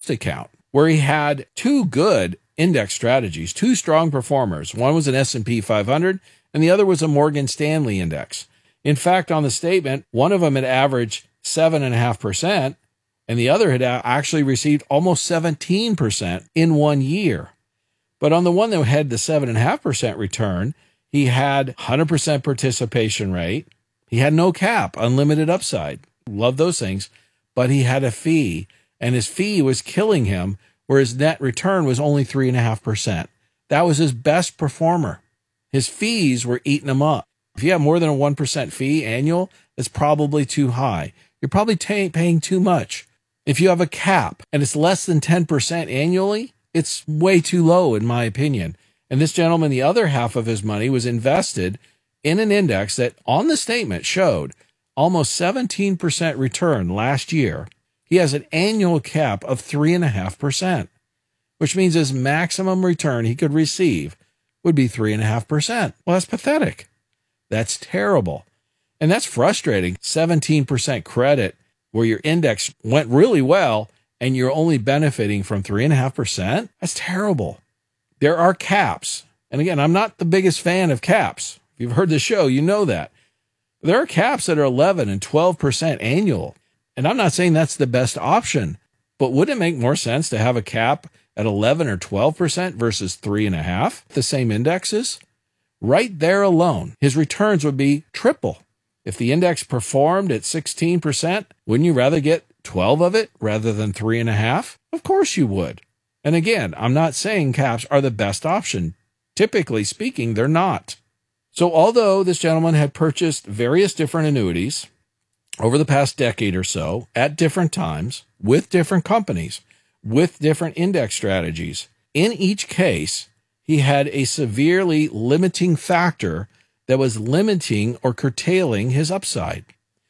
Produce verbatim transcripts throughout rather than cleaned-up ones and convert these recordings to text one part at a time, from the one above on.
Best account, where he had two good index strategies, two strong performers. One was an S and P five hundred, and the other was a Morgan Stanley index. In fact, on the statement, one of them had averaged seven point five percent, and the other had actually received almost seventeen percent in one year. But on the one that had the seven point five percent return, he had one hundred percent participation rate. He had no cap, unlimited upside. Love those things. But he had a fee, and his fee was killing him, where his net return was only three point five percent. That was his best performer. His fees were eating him up. If you have more than a one percent fee annual, that's probably too high. You're probably t- paying too much. If you have a cap and it's less than ten percent annually, it's way too low, in my opinion. And this gentleman, the other half of his money was invested in an index that on the statement showed almost seventeen percent return last year. He has an annual cap of three point five percent, which means his maximum return he could receive would be three point five percent. Well, that's pathetic. That's terrible. And that's frustrating. seventeen percent credit where your index went really well and you're only benefiting from three point five percent. That's terrible. There are caps. And again, I'm not the biggest fan of caps. If you've heard the show, you know that. There are caps that are eleven and twelve percent annual. And I'm not saying that's the best option, but would it make more sense to have a cap at eleven or twelve percent versus three and a half, the same indexes? Right there alone, his returns would be triple. If the index performed at sixteen percent, wouldn't you rather get twelve of it rather than three and a half? Of course you would. And again, I'm not saying caps are the best option. Typically speaking, they're not. So although this gentleman had purchased various different annuities over the past decade or so at different times with different companies, with different index strategies, in each case, he had a severely limiting factor that was limiting or curtailing his upside.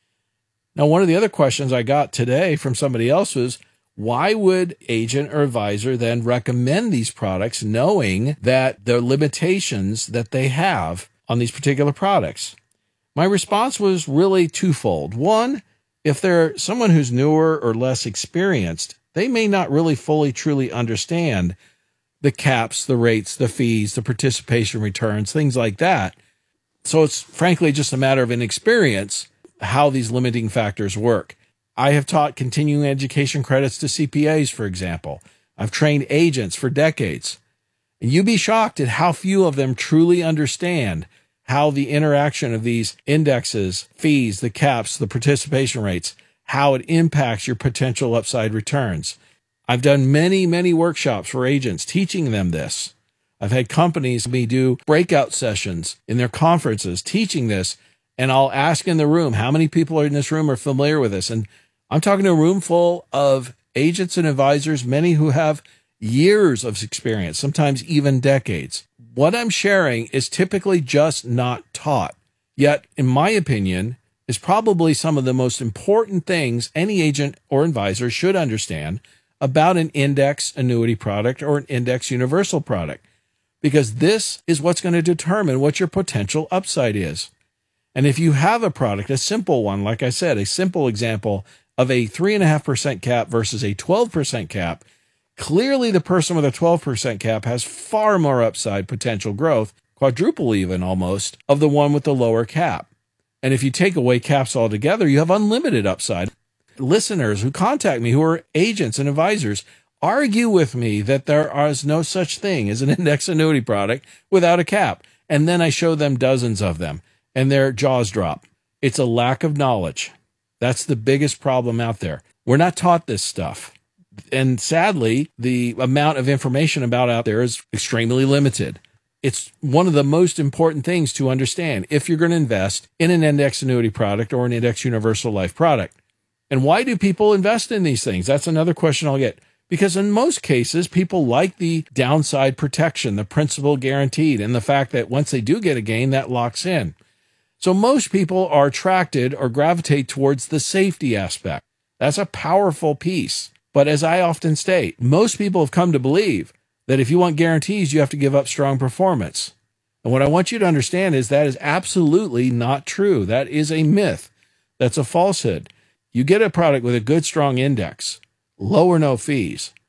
Now, one of the other questions I got today from somebody else was, why would agent or advisor then recommend these products knowing that the limitations that they have on these particular products? My response was really twofold. One, if they're someone who's newer or less experienced, they may not really fully, truly understand the caps, the rates, the fees, the participation returns, things like that. So it's frankly just a matter of inexperience how these limiting factors work. I have taught continuing education credits to C P As, for example. I've trained agents for decades. And you'd be shocked at how few of them truly understand how the interaction of these indexes, fees, the caps, the participation rates, how it impacts your potential upside returns. I've done many, many workshops for agents teaching them this. I've had companies me do breakout sessions in their conferences teaching this, and I'll ask in the room, how many people are in this room are familiar with this? And I'm talking to a room full of agents and advisors, many who have years of experience, sometimes even decades. What I'm sharing is typically just not taught. Yet, in my opinion, is probably some of the most important things any agent or advisor should understand about an index annuity product or an index universal product, because this is what's going to determine what your potential upside is. And if you have a product, a simple one, like I said, a simple example of a three point five percent cap versus a twelve percent cap, clearly the person with a twelve percent cap has far more upside potential growth, quadruple even almost, of the one with the lower cap. And if you take away caps altogether, you have unlimited upside. Listeners who contact me who are agents and advisors argue with me that there is no such thing as an index annuity product without a cap. And then I show them dozens of them and their jaws drop. It's a lack of knowledge. That's the biggest problem out there. We're not taught this stuff. And sadly, the amount of information about out there is extremely limited. It's one of the most important things to understand if you're going to invest in an index annuity product or an index universal life product. And why do people invest in these things? That's another question I'll get. Because in most cases, people like the downside protection, the principal guaranteed, and the fact that once they do get a gain, that locks in. So most people are attracted or gravitate towards the safety aspect. That's a powerful piece. But as I often state, most people have come to believe that if you want guarantees, you have to give up strong performance. And what I want you to understand is that is absolutely not true. That is a myth. That's a falsehood. You get a product with a good, strong index, low or no fees,